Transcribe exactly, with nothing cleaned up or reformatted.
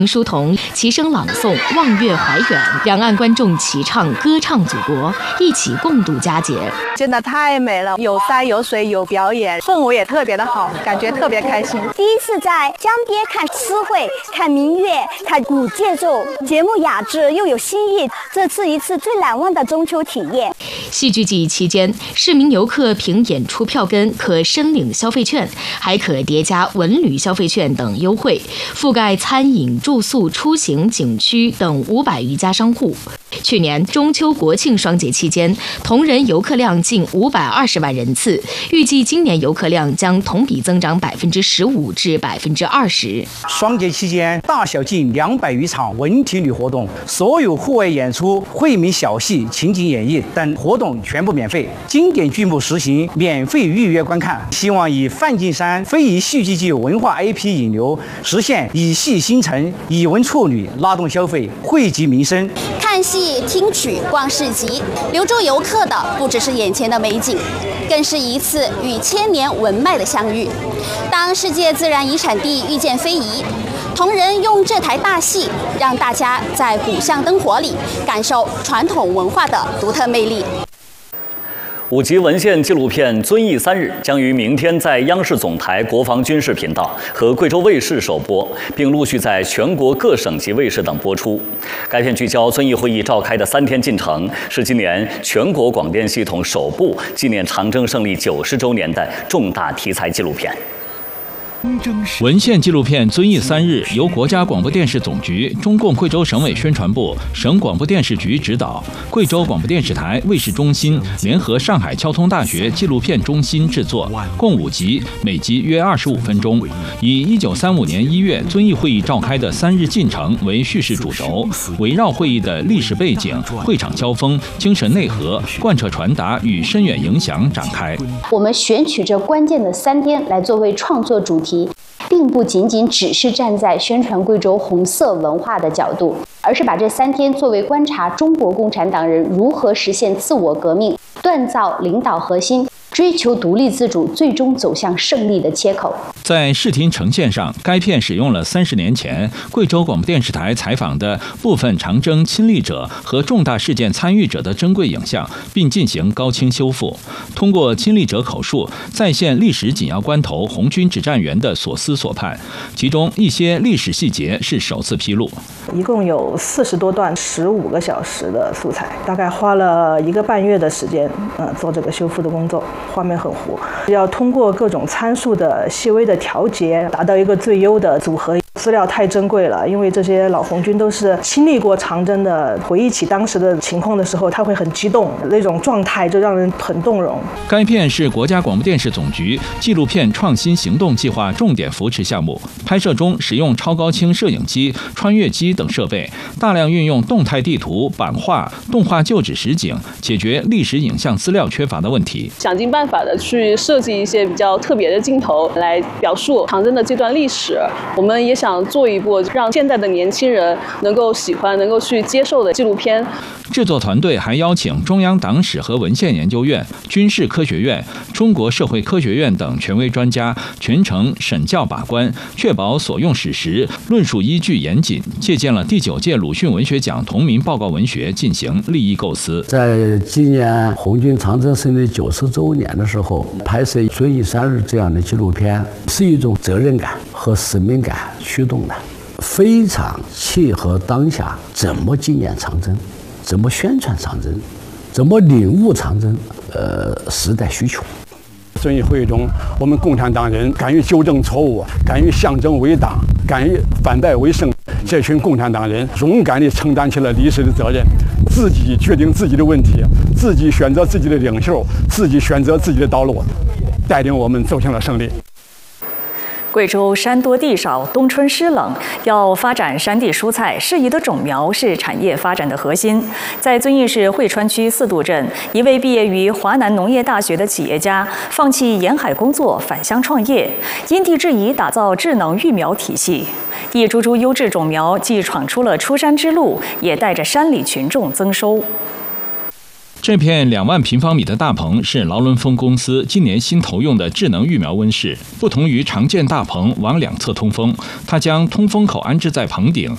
书童齐声朗诵《望月怀远》，两岸观众齐唱歌唱祖国，一起共度佳节。 真的太美了，有山有水有表演，氛围也特别的好，感觉特别开心。 第一次在江边看诗会、看民乐、看古建筑，节目雅致又有新意，这是一次最难忘的中秋体验。 戏剧季期间，市民游客凭演出票根可申领消费券，还可叠加文旅消费券等优惠，覆盖餐饮、住宿、出行、景区等五百余家商户。去年中秋国庆双节期间，同仁游客量近五百二十万人次，预计今年游客量将同比增长百分之十五至百分之二十。 双节期间，大小近两百余场文体旅活动，所有户外演出、惠民小戏、情景演绎等活动全部免费，经典剧目实行免费预约观看。希望以范进山非遗戏剧季文化 I P 引流，实现以戏兴城、以文促旅，拉动消费，惠及民生。 看戏、听曲、逛市集，留住游客的不只是眼前的美景，更是一次与千年文脉的相遇。当世界自然遗产地遇见非遗，同仁用这台大戏，让大家在古巷灯火里感受传统文化的独特魅力。 五集文献纪录片《遵义三日》将于明天在央视总台国防军事频道和贵州卫视首播，并陆续在全国各省级卫视等播出。该片聚焦遵义会议召开的三天进程，是今年全国广电系统首部纪念长征胜利九十周年的重大题材纪录片。 文献纪录片《遵义三日》由国家广播电视总局、中共贵州省委宣传部、省广播电视局指导，贵州广播电视台卫视中心联合上海交通大学纪录片中心制作，共五集，每集约二十五分钟，以一九三五年一月遵义会议召开的三日进程为叙事主轴，围绕会议的历史背景、会场交锋、精神内核、贯彻传达与深远影响展开。 我们选取这关键的三天来作为创作主题，并不仅仅只是站在宣传贵州红色文化的角度，而是把这三天作为观察中国共产党人如何实现自我革命、锻造领导核心、追求独立自主，最终走向胜利的切口。 在视听呈现上，该片使用了三十年前贵州广播电视台采访的部分长征亲历者和重大事件参与者的珍贵影像，并进行高清修复。通过亲历者口述，再现历史紧要关头红军指战员的所思所盼，其中一些历史细节是首次披露。 一共有四十多段，十五个小时的素材，大概花了一个半月的时间，嗯，做这个修复的工作。画面很糊，要通过各种参数的细微的调节，达到一个最优的组合。资料太珍贵了，因为这些老红军都是亲历过长征的，回忆起当时的情况的时候，他会很激动，那种状态就让人很动容。 该片是国家广播电视总局纪录片创新行动计划重点扶持项目，拍摄中使用超高清摄影机、穿越机等设备，大量运用动态地图、版画、动画旧址实景，解决历史影像资料缺乏的问题。 想尽办法的去设计一些比较特别的镜头来表述长征的这段历史，我们也想做一部让现在的年轻人能够喜欢、能够去接受的纪录片。 制作团队还邀请中央党史和文献研究院、军事科学院、中国社会科学院等权威专家，全程审校把关，确保所用史实、论述依据严谨，借鉴了第九届鲁迅文学奖同名报告文学进行立意构思。 在纪念红军长征胜利九十周年的时候，拍摄《遵义三日》这样的纪录片，是一种责任感和使命感驱动的，非常契合当下怎么纪念长征、怎么宣传长征、怎么领悟长征，呃，时代需求。 遵义会议中，我们共产党人敢于纠正错误，敢于象征为党，敢于反败为胜。这群共产党人勇敢地承担起了历史的责任，自己决定自己的问题，自己选择自己的领袖，自己选择自己的道路，带领我们走向了胜利。 贵州山多地少，冬春湿冷，要发展山地蔬菜，适宜的种苗是产业发展的核心。在遵义市汇川区四渡镇，一位毕业于华南农业大学的企业家，放弃沿海工作，返乡创业，因地制宜打造智能育苗体系。一株株优质种苗既闯出了出山之路，也带着山里群众增收。 这片两万平方米的大棚是劳伦风公司今年新投用的智能育苗温室。不同于常见大棚往两侧通风，它将通风口安置在棚顶，